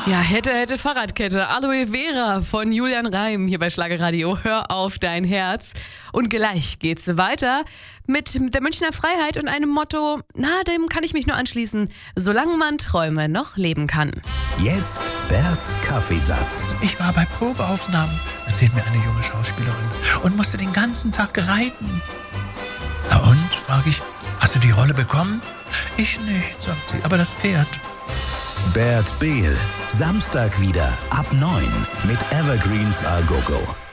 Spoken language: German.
Ja, hätte Fahrradkette. Aloe Vera von Julian Reim hier bei Schlagerradio. Hör auf dein Herz. Und gleich geht's weiter mit der Münchner Freiheit und einem Motto, dem kann ich mich nur anschließen, solange man Träume noch leben kann. Jetzt Berts Kaffeesatz. Ich war bei Probeaufnahmen, erzählt mir eine junge Schauspielerin, und musste den ganzen Tag reiten. Na und, frage ich, hast du die Rolle bekommen? Ich nicht, sagt sie, aber das Pferd. Bert Behl, Samstag wieder ab 9 mit Evergreens A Go Go.